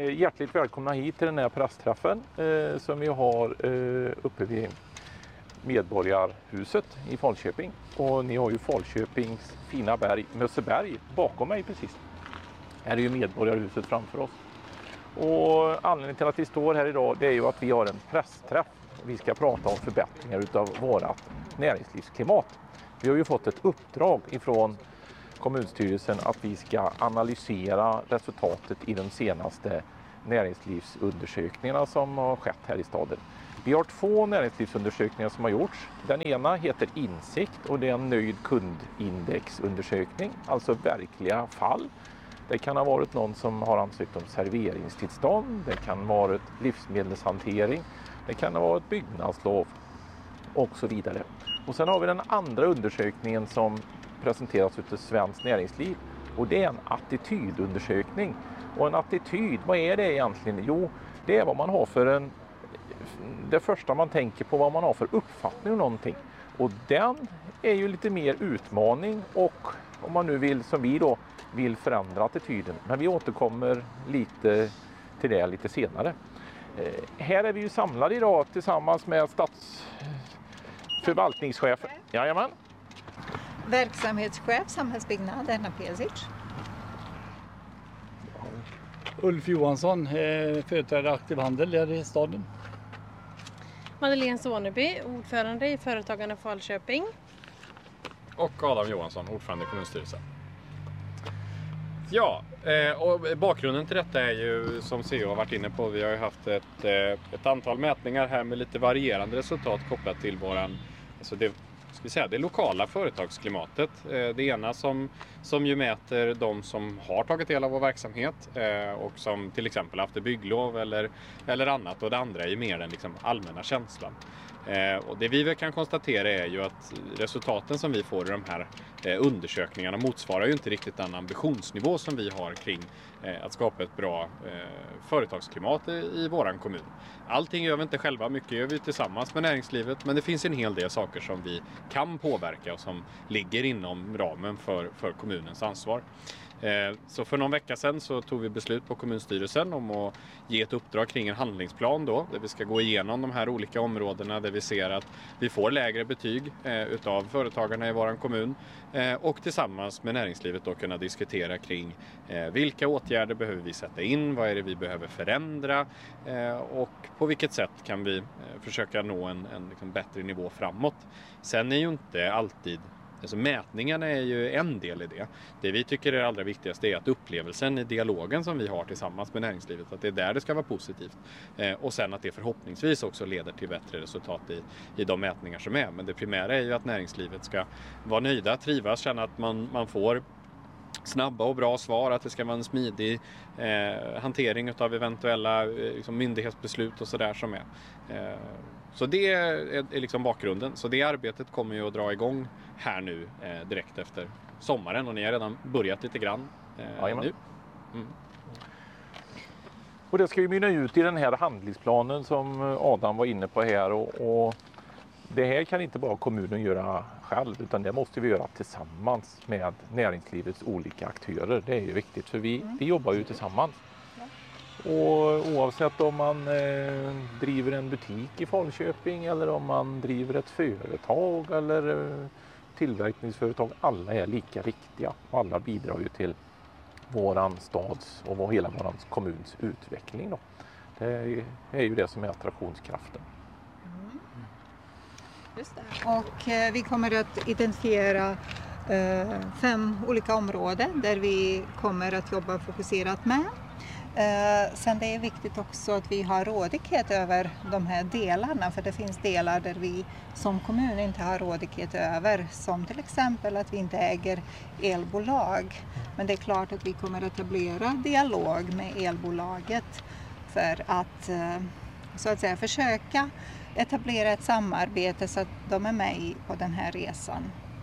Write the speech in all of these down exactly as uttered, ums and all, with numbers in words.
hjärtligt välkomna hit till den här pressträffen eh, som vi har eh, uppe vid Medborgarhuset i Falköping. Och ni har ju Falköpings fina berg, Mösseberg, bakom mig precis. Här är ju Medborgarhuset framför oss. Och anledningen till att vi står här idag, det är ju att vi har en pressträff. Vi ska prata om förbättringar utav vårat näringslivsklimat. Vi har ju fått ett uppdrag ifrån kommunstyrelsen att vi ska analysera resultatet i de senaste näringslivsundersökningarna som har skett här i staden. Vi har två näringslivsundersökningar som har gjorts. Den ena heter Insikt och det är en nöjd kundindexundersökning, alltså verkliga fall. Det kan ha varit någon som har ansökt om serveringstillstånd, det kan ha varit livsmedelshantering, det kan ha varit byggnadslov och så vidare. Och sen har vi den andra undersökningen som presenteras utav Svenskt Näringsliv och det är en attitydundersökning. Och en attityd, vad är det egentligen? Jo, det är vad man har för en, det första man tänker på vad man har för uppfattning om någonting. Och den är ju lite mer utmaning och om man nu vill som vi då vill förändra attityden. Men vi återkommer lite till det lite senare. Eh, här är vi ju samlade idag tillsammans med stadsförvaltningschefen. Jajamän. Verksamhetschef Samhällsbyggnad Erna Pesic. Ulf Johansson, eh, företrädare aktiv handel här i staden. Madeleine Soneby, ordförande i Företagarna Falköping. Och Adam Johansson, ordförande i kommunstyrelsen. Ja, eh, och bakgrunden till detta är ju som C E O har varit inne på. Vi har ju haft ett, eh, ett antal mätningar här med lite varierande resultat kopplat till våran, alltså det, ska vi säga, det lokala företagsklimatet. Eh, det ena som, som ju mäter de som har tagit del av vår verksamhet eh, och som till exempel haft bygglov eller, eller annat. Och det andra är ju mer den liksom allmänna känslan. Eh, och det vi väl kan konstatera är ju att resultaten som vi får i de här eh, undersökningarna motsvarar ju inte riktigt den ambitionsnivå som vi har kring eh, att skapa ett bra eh, företagsklimat i, i våran kommun. Allting gör vi inte själva, mycket gör vi tillsammans med näringslivet, men det finns en hel del saker som vi kan påverka och som ligger inom ramen för, för kommunens ansvar. Så för någon vecka sedan så tog vi beslut på kommunstyrelsen om att ge ett uppdrag kring en handlingsplan då, där vi ska gå igenom de här olika områdena där vi ser att vi får lägre betyg eh, utav företagarna i våran kommun eh, och tillsammans med näringslivet då kunna diskutera kring eh, vilka åtgärder behöver vi sätta in, vad är det vi behöver förändra eh, och på vilket sätt kan vi eh, försöka nå en, en liksom bättre nivå framåt. Sen är ju inte alltid Alltså mätningarna är ju en del i det. Det vi tycker är det allra viktigaste är att upplevelsen i dialogen som vi har tillsammans med näringslivet, att det är där det ska vara positivt. Eh, och sen att det förhoppningsvis också leder till bättre resultat i, i de mätningar som är. Men det primära är ju att näringslivet ska vara nöjda, trivas, känna att man, man får snabba och bra svar, att det ska vara en smidig eh, hantering av eventuella eh, liksom myndighetsbeslut och sådär som är. Eh, så det är, är liksom bakgrunden. Så det arbetet kommer ju att dra igång här nu eh, direkt efter sommaren och ni har redan börjat lite grann eh, nu. Mm. Och det ska ju mynna ut i den här handlingsplanen som Adam var inne på här och, och det här kan inte bara kommunen göra själv utan det måste vi göra tillsammans med näringslivets olika aktörer. Det är ju viktigt för vi, vi jobbar ju tillsammans. Och oavsett om man eh, driver en butik i Falköping eller om man driver ett företag eller eh, tillverkningsföretag, alla är lika viktiga och alla bidrar ju till våran stads och vår, hela våran kommuns utveckling då. Det är, är ju det som är attraktionskraften. Mm. Just det. Och eh, vi kommer att identifiera eh, fem olika områden där vi kommer att jobba fokuserat med. Eh, sen det är viktigt också att vi har rådighet över de här delarna, för det finns delar där vi som kommun inte har rådighet över, som till exempel att vi inte äger elbolag. Men det är klart att vi kommer att etablera dialog med elbolaget för att eh, så att säga försöka etablera ett samarbete så att de är med på den här resan.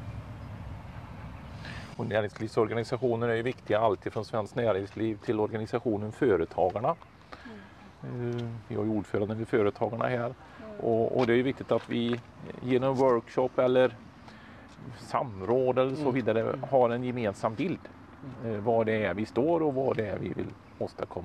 Och näringslivsorganisationer är ju viktiga, alltid från Svenskt Näringsliv till organisationen Företagarna. Mm. Vi har ju ordförande vid Företagarna här. Mm. Och, och det är ju viktigt att vi genom workshop eller samråd eller så vidare mm. har en gemensam bild. Mm. Vad det är vi står och vad det är vi vill åstadkomma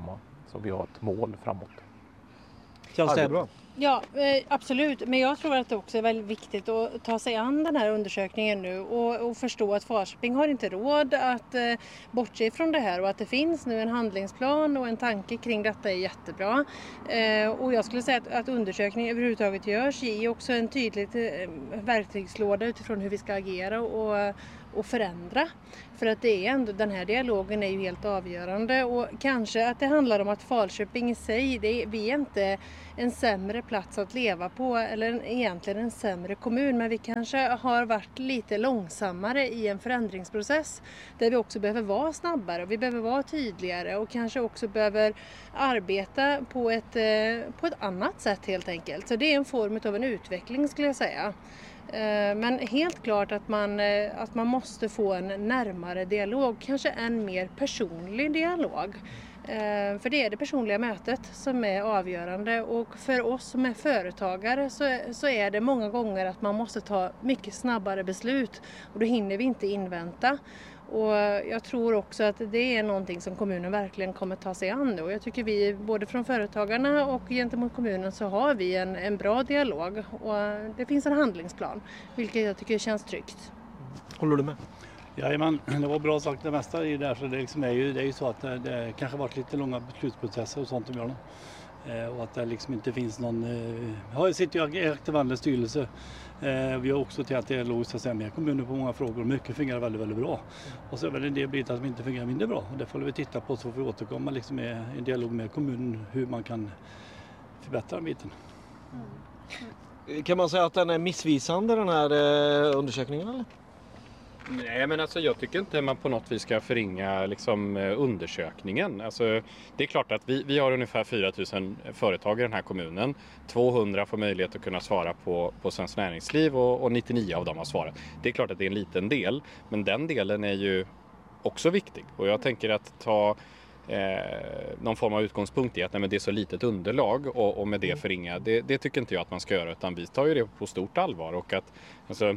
Så vi har ett mål framåt. Känns det bra? Ja, eh, absolut. Men jag tror att det också är väldigt viktigt att ta sig an den här undersökningen nu och, och förstå att Falköping har inte råd att eh, bortse från det här och att det finns nu en handlingsplan och en tanke kring detta är jättebra. Eh, och jag skulle säga att, att undersökningen överhuvudtaget görs i också en tydlig eh, verktygslåda utifrån hur vi ska agera och och förändra. För att det är ändå, den här dialogen är ju helt avgörande och kanske att det handlar om att Falköping i sig, det är, vi är inte en sämre plats att leva på eller en, egentligen en sämre kommun, men vi kanske har varit lite långsammare i en förändringsprocess där vi också behöver vara snabbare och vi behöver vara tydligare och kanske också behöver arbeta på ett, på ett annat sätt helt enkelt. Så det är en form av en utveckling skulle jag säga. Men helt klart att man, att man måste få en närmare dialog, kanske en mer personlig dialog. För det är det personliga mötet som är avgörande och för oss som är företagare så, så är det många gånger att man måste ta mycket snabbare beslut och då hinner vi inte invänta. Och jag tror också att det är någonting som kommunen verkligen kommer ta sig an nu. Och jag tycker vi, både från företagarna och gentemot kommunen, så har vi en, en bra dialog. Och det finns en handlingsplan, vilket jag tycker känns tryggt. Håller du med? Jajamän, det var bra sagt det mesta i det här. Så det, liksom är ju, det är ju så att det, det kanske varit lite långa beslutsprocesser och sånt om jag eh, och att det liksom inte finns någon... Eh, jag sitter ju i Aktiv Handels styrelse. Eh, vi har också till att det är logiskt att säga med kommuner på många frågor och mycket fungerar väldigt, väldigt bra. Och så är väl en del bitar som inte fungerar mindre bra. Och det får vi titta på, så får vi återkomma liksom med en dialog med kommunen hur man kan förbättra den biten. Mm. Kan man säga att den är missvisande, den här eh, undersökningen, eller? Nej, men alltså jag tycker inte man på något vis ska förringa liksom, undersökningen. Alltså, det är klart att vi, vi har ungefär fyra tusen företag i den här kommunen. tvåhundra får möjlighet att kunna svara på, på Svenskt Näringsliv och, och nittionio av dem har svarat. Det är klart att det är en liten del, men den delen är ju också viktig. Och jag tänker att ta eh, någon form av utgångspunkt i att nej, men det är så litet underlag och, och med det förringa, det, det tycker inte jag att man ska göra, utan vi tar ju det på stort allvar. Och att, alltså,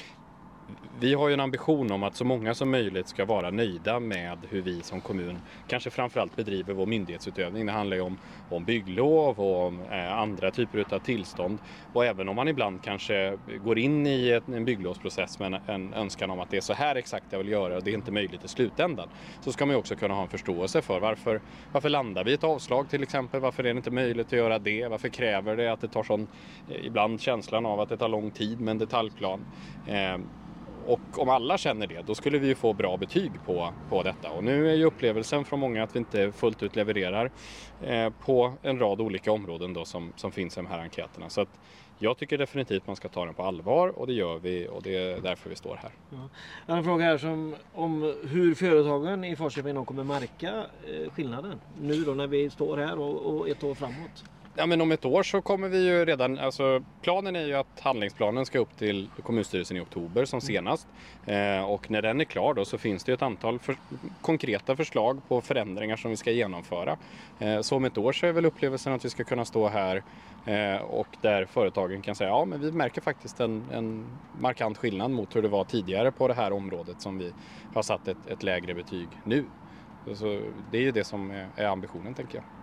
vi har ju en ambition om att så många som möjligt ska vara nöjda med hur vi som kommun kanske framförallt bedriver vår myndighetsutövning. Det handlar ju om, om bygglov och om eh, andra typer av tillstånd. Och även om man ibland kanske går in i ett, en bygglovsprocess med en, en önskan om att det är så här exakt jag vill göra och det är inte möjligt i slutändan, så ska man ju också kunna ha en förståelse för varför, varför landar vi i ett avslag till exempel. Varför är det inte möjligt att göra det? Varför kräver det att det tar sån, eh, ibland känslan av att det tar lång tid med en detaljplan? Eh, Och om alla känner det, då skulle vi ju få bra betyg på, på detta. Och nu är ju upplevelsen från många att vi inte fullt ut levererar eh, på en rad olika områden då som, som finns i de här enkäterna. Så att jag tycker definitivt man ska ta den på allvar, och det gör vi, och det är därför vi står här. Ja. En fråga här som, om hur företagen i Falköping kommer märka eh, skillnaden nu då när vi står här och, och ett år framåt. Ja, men om ett år så kommer vi ju redan, alltså planen är ju att handlingsplanen ska upp till kommunstyrelsen i oktober som senast. Eh, och när den är klar då så finns det ett antal för, konkreta förslag på förändringar som vi ska genomföra. Eh, så om ett år så är väl upplevelsen att vi ska kunna stå här eh, och där företagen kan säga ja, men vi märker faktiskt en, en markant skillnad mot hur det var tidigare på det här området som vi har satt ett, ett lägre betyg nu. Så det är ju det som är, är ambitionen, tänker jag.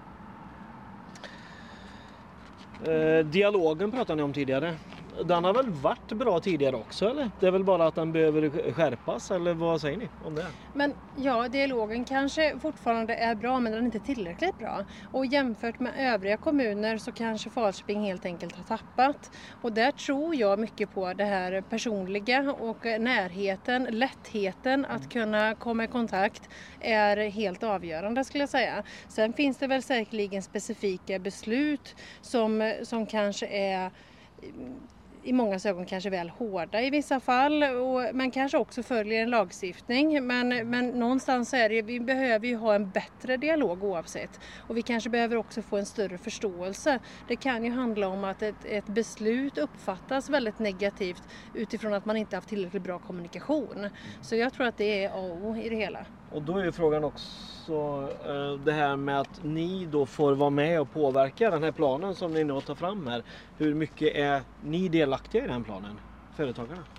Eh, dialogen pratade ni om tidigare. Den har väl varit bra tidigare också, eller? Det är väl bara att den behöver skärpas, eller vad säger ni om det? Men ja, dialogen kanske fortfarande är bra, men den är inte tillräckligt bra. Och jämfört med övriga kommuner så kanske Falköping helt enkelt har tappat. Och där tror jag mycket på det här personliga och närheten, lättheten att kunna komma i kontakt är helt avgörande, skulle jag säga. Sen finns det väl säkerligen specifika beslut som, som kanske är i många ögon kanske väl hårda i vissa fall, och man kanske också följer en lagstiftning, men, men någonstans är det, vi behöver ju ha en bättre dialog oavsett, och vi kanske behöver också få en större förståelse. Det kan ju handla om att ett, ett beslut uppfattas väldigt negativt utifrån att man inte haft tillräckligt bra kommunikation. Så jag tror att det är A och O i det hela. Och då är ju frågan också eh, det här med att ni då får vara med och påverka den här planen som ni nu tar fram här. Hur mycket är ni delaktiga i den planen, företagarna?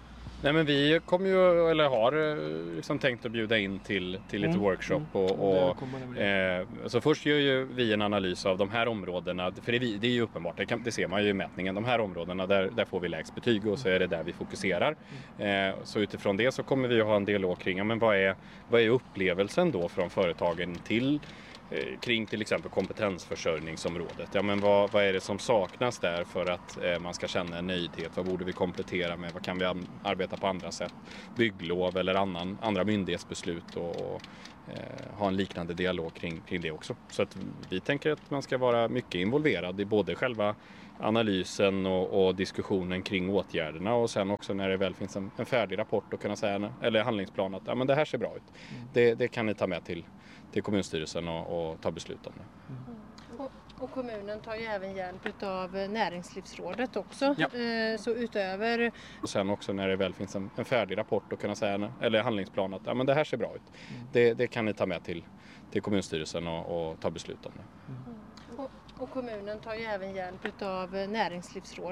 Nej, men vi kommer ju, eller har liksom tänkt att bjuda in till, till lite Mm. workshop och, Mm. och Det kommer det bli. eh, så först gör ju vi en analys av de här områdena, för det är, vi- det är ju uppenbart, det, kan, det ser man ju i mätningen, de här områdena där, där får vi lägst betyg och så är det där vi fokuserar. Eh, så utifrån det så kommer vi att ha en dialog kring, ja, men vad är, vad är upplevelsen då från företagen till eh, kring till exempel kompetensförsörjningsområdet. Ja, men vad, vad är det som saknas där för att eh, man ska känna en nöjdhet? Vad borde vi komplettera med? Vad kan vi an- arbeta på andra sätt? Bygglov eller annan, andra myndighetsbeslut och, och eh, ha en liknande dialog kring, kring det också. Så att vi tänker att man ska vara mycket involverad i både själva analysen och, och diskussionen kring åtgärderna och sen också när det väl finns en, en färdig rapport och kunna säga, eller handlingsplan, att ja, men det här ser bra ut. Det, det kan ni ta med till till kommunstyrelsen och, och ta beslut om det. Och, och kommunen tar ju även hjälp av Näringslivsrådet också. Ja. Eh, Så utöver Och sen också när det väl finns en, en färdig rapport och kunna säga, eller handlingsplan, att ja, men det här ser bra ut. Det, det kan ni ta med till, till kommunstyrelsen och, och ta beslut om det. och, och kommunen tar ju även hjälp av Näringslivsrådet.